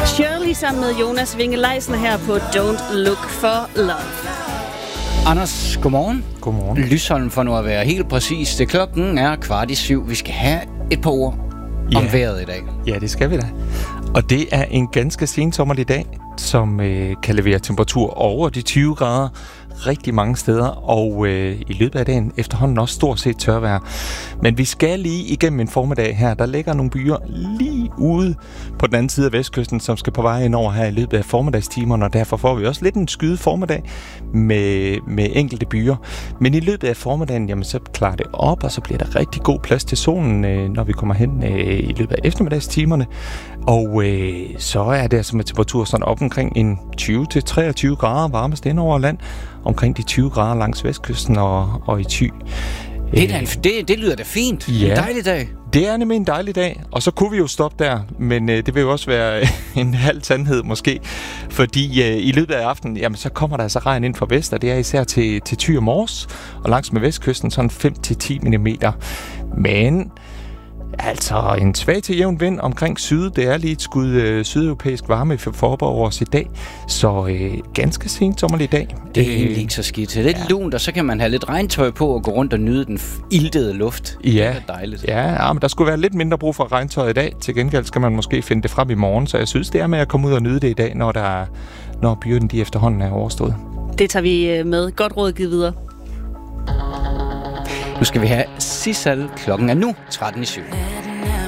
Shirley sammen med Jonas Winge-Leisner her på Don't Look for Love. Anders, godmorgen. Godmorgen. Lysholm for nu at være helt præcis. Det klokken er 6:15. Vi skal have et par ord om vejret i dag. Ja, det skal vi da. Og det er en ganske sensommerlig dag, som kan levere temperatur over de 20 grader rigtig mange steder, og i løbet af dagen efterhånden også stort set tørvejr. Men vi skal lige igennem en formiddag her. Der ligger nogle byer lige ude på den anden side af vestkysten, som skal på vej ind over her i løbet af formiddagstimerne, og derfor får vi også lidt en skyde formiddag med enkelte byer. Men i løbet af formiddagen, jamen, så klarer det op, og så bliver der rigtig god plads til solen, når vi kommer hen i løbet af eftermiddagstimerne. Og så er det altså med temperatur sådan op omkring en 20-23 grader varmest ind over land, omkring de 20 grader langs vestkysten og i Thy. Det lyder da fint. Ja, en dejlig dag. Det er nemlig en dejlig dag, og så kunne vi jo stoppe der, men det vil jo også være en halv sandhed måske, fordi i løbet af aftenen, jamen, så kommer der altså regn ind fra vest, og det er især til Thy og Mors, og langs med vestkysten sådan 5-10 mm. Men altså en svag til jævn vind omkring syd. Det er lige et skud sydeuropæisk varme forberedt os i dag. Så ganske sent sommerlig dag. Det er egentlig ikke så skidt. Det er lidt lunt, og så kan man have lidt regntøj på og gå rundt og nyde den iltede luft. Ja, det er dejligt. Ja, men der skulle være lidt mindre brug for regntøj i dag. Til gengæld skal man måske finde det frem i morgen. Så jeg synes, det er med at komme ud og nyde det i dag, når byrden de efterhånden er overstået. Det tager vi med. Godt råd givet videre. Nu skal vi have Sissal. Klokken er nu 6:13.